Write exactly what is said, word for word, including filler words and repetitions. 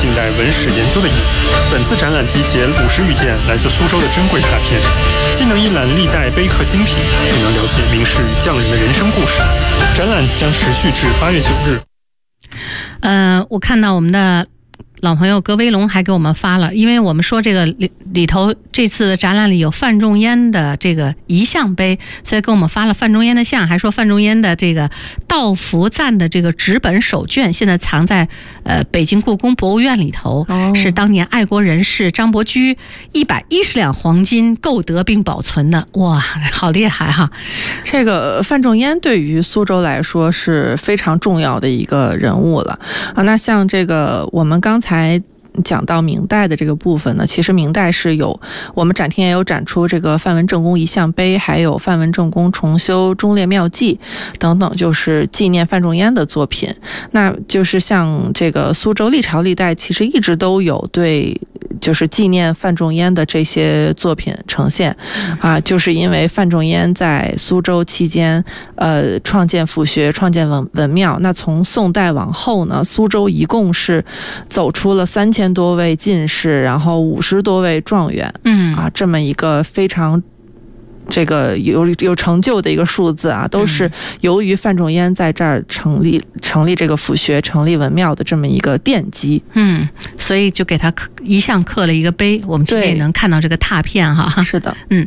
近代文史研究的意义。本次展览集结五十余件来自苏州的珍贵拓片，既能一览历代碑刻精品，也能了解名士与匠人的人生故事。展览将持续至八月九日。 呃，我看到我们的老朋友葛威龙还给我们发了，因为我们说这个里里头这次展览里有范仲淹的这个遗像碑，所以给我们发了范仲淹的像，还说范仲淹的这个道服赞的这个纸本手卷现在藏在呃北京故宫博物院里头，哦、是当年爱国人士张伯驹一百一十两黄金购得并保存的。哇，好厉害哈！ 这个范仲淹对于苏州来说是非常重要的一个人物了啊。那像这个我们刚才才讲到明代的这个部分呢，其实明代是有我们展厅也有展出这个范文正公遗像碑，还有范文正公重修忠烈庙记等等，就是纪念范仲淹的作品。那就是像这个苏州历朝历代其实一直都有对就是纪念范仲淹的这些作品呈现啊，就是因为范仲淹在苏州期间呃创建府学，创建文文庙。那从宋代往后呢，苏州一共是走出了三千多位进士，然后五十多位状元，嗯啊，这么一个非常这个有有成就的一个数字啊，都是由于范仲淹在这儿成立成立这个府学、成立文庙的这么一个奠基。嗯， 所以就给他刻一项刻了一个碑，我们今天也能看到这个拓片哈。 是的， 嗯。